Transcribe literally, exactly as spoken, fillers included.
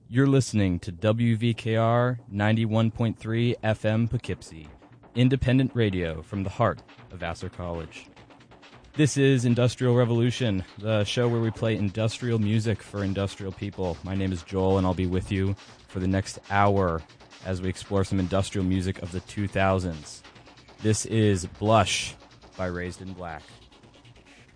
You're listening to W V K R ninety-one point three F M Poughkeepsie, independent radio from the heart of Vassar College. This is Industrial Revolution, the show where we play industrial music for industrial people. My name is Joel, and I'll be with you for the next hour as we explore some industrial music of the two thousands. This is Blush by Raised in Black.